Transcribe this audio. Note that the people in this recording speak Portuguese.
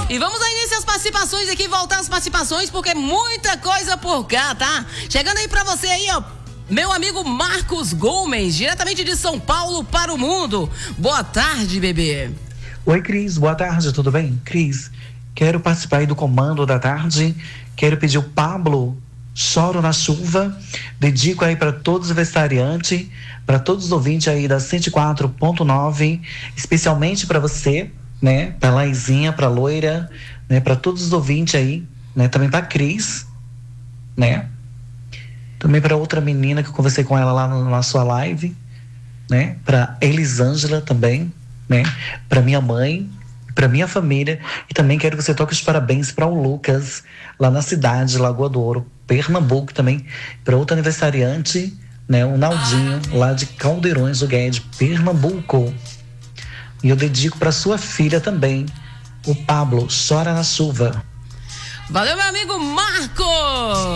E vamos a início as participações aqui, voltar as participações, porque muita coisa por cá, tá? Chegando aí pra você aí, ó, meu amigo Marcos Gomes, diretamente de São Paulo para o mundo. Boa tarde, bebê. Oi, Cris, boa tarde, tudo bem? Cris, quero participar aí do comando da tarde, quero pedir o Pablo, Choro na Chuva, dedico aí para todos os vegetariantes, para todos os ouvintes aí da 104.9, especialmente para você, né, pra Laizinha, pra Loira, né, para todos os ouvintes aí, né, também pra Cris, né, também para outra menina que eu conversei com ela lá na sua live, né, pra Elisângela também, né, pra minha mãe, pra minha família, e também quero que você toque os parabéns para o Lucas, lá na cidade de Lagoa do Ouro, Pernambuco também, para outro aniversariante, né, o Naldinho, lá de Caldeirões do Guedes, Pernambuco. E eu dedico para sua filha também, o Pablo, Chora na Chuva. Valeu, meu amigo Marcos!